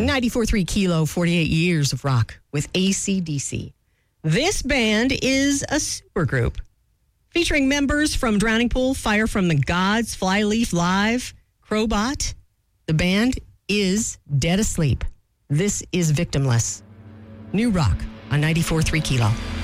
94.3 Kilo, 48 years of rock with AC/DC. This band is a supergroup featuring members from Drowning Pool, Fire from the Gods, Flyleaf Live, Crowbot. The band is Dead Asleep. This is Victimless. New rock on 94.3 Kilo.